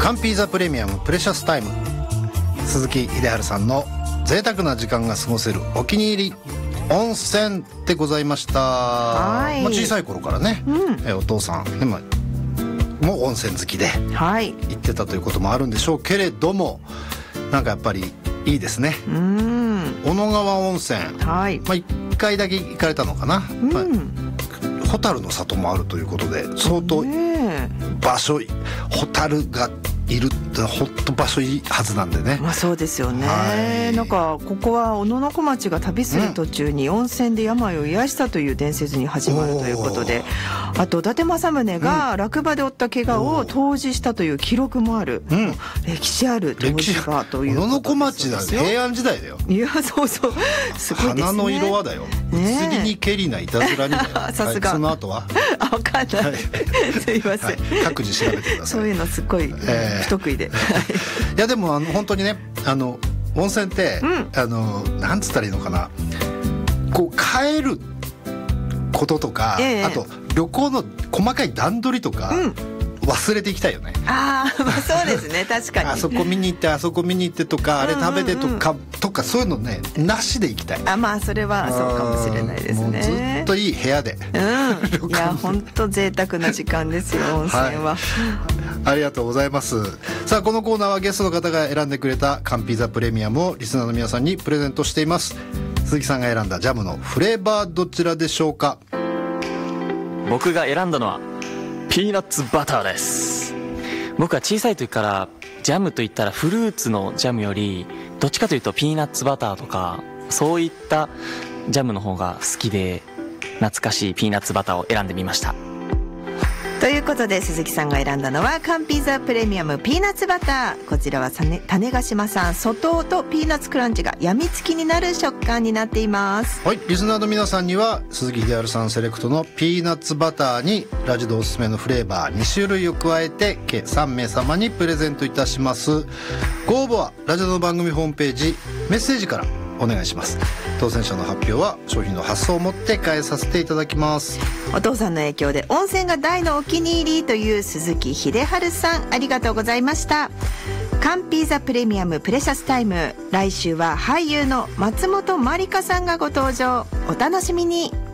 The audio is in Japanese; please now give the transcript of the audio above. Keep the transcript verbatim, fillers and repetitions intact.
カンピーザプレミアムプレシャスタイム、鈴木秀治さんの贅沢な時間が過ごせるお気に入り温泉でございました。はい、まあ、小さい頃からね、うん、えお父さんでももう温泉好きで行ってたということもあるんでしょうけれども、なんかやっぱりいいですね。うん、小野川温泉、はい、まあ、いっかいだけ行かれたのかな、うん、まあ、ホタルの里もあるということで相当場所、ホタルがいるってほんと場所いいはずなんでね。まあそうですよね、はい、なんかここは小野小町が旅する途中に温泉で病を癒したという伝説に始まるということで、あと伊達政宗が落馬で負った怪我を湯治したという記録もある、うん、歴史ある湯治場ということです。小野小町だ、平安時代だよ。いやそうそう、すごいですね。花の色はだよ、ね、釣りにけりないたずらにだよさすが、はい、その後はあ、分かんない、はい、すいません、はい、各自調べてください。そういうのすっごい、えー不得意でいやでもあの本当にね、あの温泉って、うん、あのなんつったらいいのかな、こう帰ることとか、ええ、あと旅行の細かい段取りとか、うん、忘れていきたいよね。ああ、まあ、そうですね確かにあそこ見に行ってあそこ見に行ってとか、あれ食べてとか、うんうんうん、とかそういうのねなしで行きたい。あ、まあそれはそうかもしれないですね。もうずっといい部屋で、うん、いや本当贅沢な時間ですよ温泉は、はい、ありがとうございます。さあこのコーナーはゲストの方が選んでくれたカンピザプレミアムをリスナーの皆さんにプレゼントしています。鈴木さんが選んだジャムのフレーバーどちらでしょうか？ 僕が選んだのはピーナッツバターです。僕は小さい時からジャムといったらフルーツのジャムよりどっちかというとピーナッツバターとかそういったジャムの方が好きで、懐かしいピーナッツバターを選んでみました。 ということで鈴木さんが選んだのはカンピザプレミアムピーナッツバター。こちらは種子島産外とピーナッツクランチがやみつきになる食感になっています。 はい、リスナーの皆さんには鈴木秀治さんセレクトのピーナッツバターにラジドおすすめのフレーバーに種類を加えて計さんめい様にプレゼントいたします。ご応募はラジドの番組ホームページメッセージからお願いします。当選者の発表は商品の発送をもって返させていただきます。 お父さんの影響で温泉が大のお気に入りという鈴木秀治さん、ありがとうございました。カンピーザプレミアムプレシャスタイム、来週は俳優の松本まりかさんがご登場。お楽しみに。